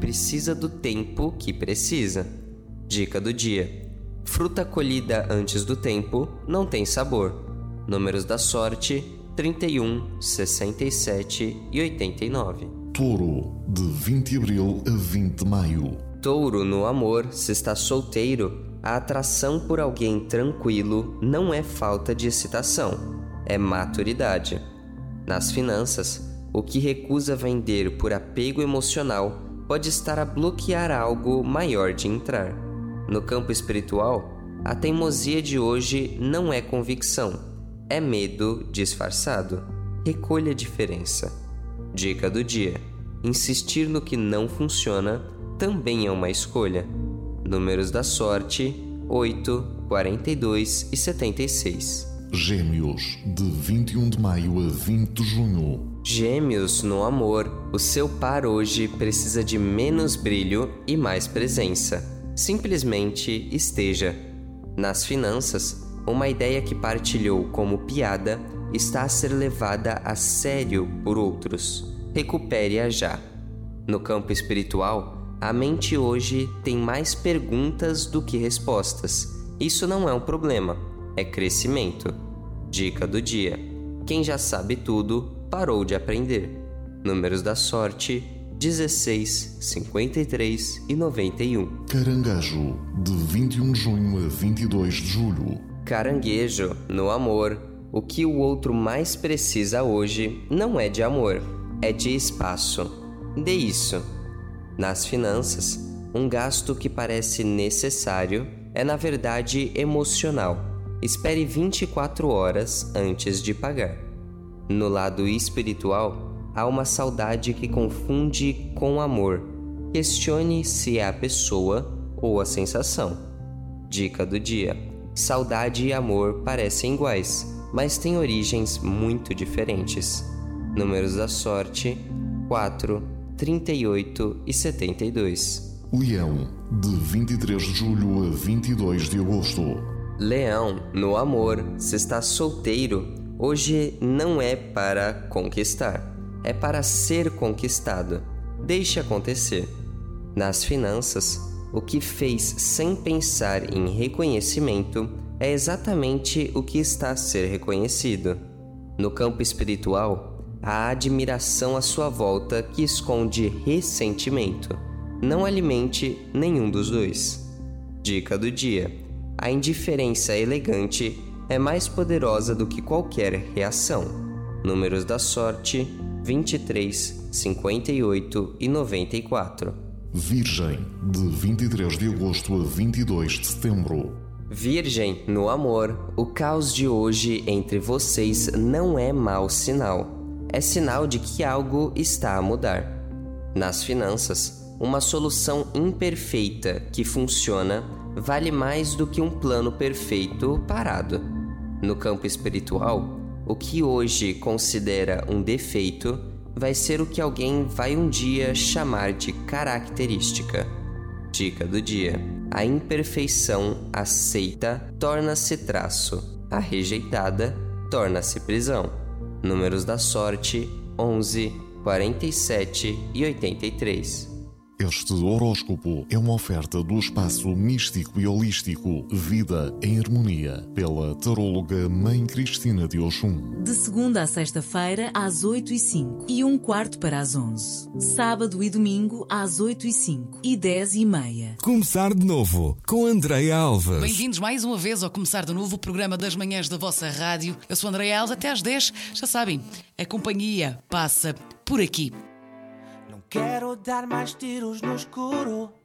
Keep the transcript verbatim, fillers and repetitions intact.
precisa do tempo que precisa. Dica do dia: fruta colhida antes do tempo não tem sabor. Números da sorte: trinta e um, sessenta e sete e oitenta e nove. Touro, de vinte de abril a vinte de maio. Touro, no amor, se está solteiro, a atração por alguém tranquilo não é falta de excitação, é maturidade. Nas finanças, o que recusa vender por apego emocional pode estar a bloquear algo maior de entrar. No campo espiritual, a teimosia de hoje não é convicção, é medo disfarçado. Recolha a diferença. Dica do dia: insistir no que não funciona também é uma escolha. Números da sorte: oito, quarenta e dois e setenta e seis. Gêmeos, de vinte e um de maio a vinte de junho. Gêmeos, no amor, o seu par hoje precisa de menos brilho e mais presença. Simplesmente esteja. Nas finanças, uma ideia que partilhou como piada está a ser levada a sério por outros. Recupere-a já. No campo espiritual, a mente hoje tem mais perguntas do que respostas. Isso não é um problema, é crescimento. Dica do dia: quem já sabe tudo, parou de aprender. Números da sorte: dezesseis, cinquenta e três e noventa e um. Caranguejo, de vinte e um de junho a vinte e dois de julho. Caranguejo, no amor, o que o outro mais precisa hoje não é de amor, é de espaço. Dê isso. Nas finanças, um gasto que parece necessário é na verdade emocional. Espere vinte e quatro horas antes de pagar. No lado espiritual, há uma saudade que confunde com amor. Questione se é a pessoa ou a sensação. Dica do dia: saudade e amor parecem iguais, mas têm origens muito diferentes. Números da sorte: quatro, trinta e oito e setenta e dois. Leão, de vinte e três de julho a vinte e dois de agosto. Leão, no amor, se está solteiro, hoje não é para conquistar, é para ser conquistado. Deixe acontecer. Nas finanças, o que fez sem pensar em reconhecimento é exatamente o que está a ser reconhecido. No campo espiritual, há admiração à sua volta que esconde ressentimento. Não alimente nenhum dos dois. Dica do dia: a indiferença elegante é mais poderosa do que qualquer reação. Números da sorte: vinte e três, cinquenta e oito e noventa e quatro. Virgem, de vinte e três de agosto a vinte e dois de setembro. Virgem, no amor, o caos de hoje entre vocês não é mau sinal. É sinal de que algo está a mudar. Nas finanças, uma solução imperfeita que funciona vale mais do que um plano perfeito parado. No campo espiritual, o que hoje considera um defeito vai ser o que alguém vai um dia chamar de característica. Dica do dia: a imperfeição aceita torna-se traço, a rejeitada torna-se prisão. Números da sorte: onze, quarenta e sete e oitenta e três. Este horóscopo é uma oferta do espaço místico e holístico Vida em Harmonia, pela taróloga Mãe Cristina de Oxum. De segunda a sexta-feira, às oito e cinco e um quarto para as onze. Sábado e domingo, às oito e cinco e dez e meia. Começar de novo, com Andreia Alves. Bem-vindos mais uma vez ao Começar de Novo, o programa das manhãs da vossa rádio. Eu sou Andreia Alves, até às dez, já sabem, a companhia passa por aqui. Quero dar mais tiros no escuro,